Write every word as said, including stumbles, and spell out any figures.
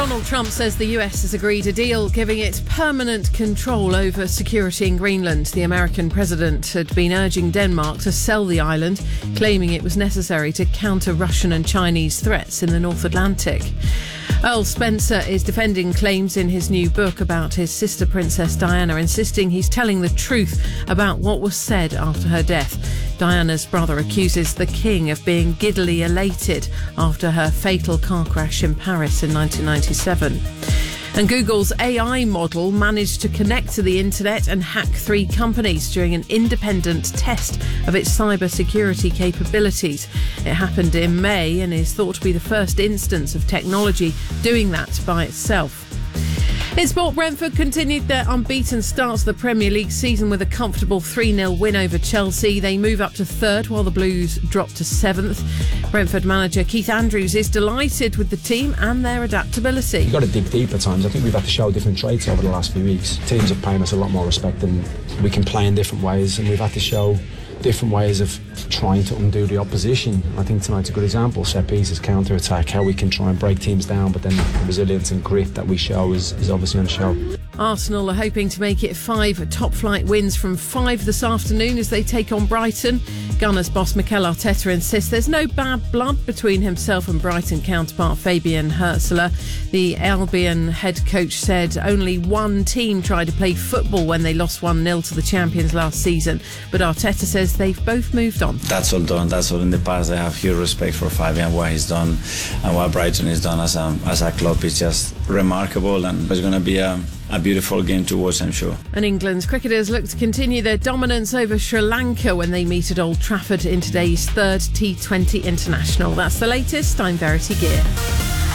Donald Trump says the U S has agreed a deal giving it permanent control over security in Greenland. The American president had been urging Denmark to sell the island, claiming it was necessary to counter Russian and Chinese threats in the North Atlantic. Earl Spencer is defending claims in his new book about his sister Princess Diana, insisting he's telling the truth about what was said after her death. Diana's brother accuses the king of being giddily elated after her fatal car crash in Paris in nineteen ninety-seven. And Google's A I model managed to connect to the internet and hack three companies during an independent test of its cybersecurity capabilities. It happened in May and is thought to be the first instance of technology doing that by itself. In sport, Brentford continued their unbeaten start to the Premier League season with a comfortable three nil win over Chelsea. They move up to third while the Blues drop to seventh. Brentford manager Keith Andrews is delighted with the team and their adaptability. You've got to dig deep at times. I think we've had to show different traits over the last few weeks. Teams have paid us a lot more respect and we can play in different ways, and we've had to show different ways of trying to undo the opposition. I think tonight's a good example. Set pieces, counter-attack, how we can try and break teams down, but then the resilience and grit that we show is, is obviously on show. Arsenal are hoping to make it five top-flight wins from five this afternoon as they take on Brighton. Gunners boss Mikel Arteta insists there's no bad blood between himself and Brighton counterpart Fabian Hürzeler. The Albion head coach said only one team tried to play football when they lost one nil to the champions last season, but Arteta says they've both moved on. That's all done, that's all in the past. I have huge respect for Fabian, what he's done and what Brighton has done as a, as a club. It's just remarkable, and it's going to be a A beautiful game to watch, I'm sure. And England's cricketers look to continue their dominance over Sri Lanka when they meet at Old Trafford in today's third T twenty International. That's the latest. I'm Verity Gear.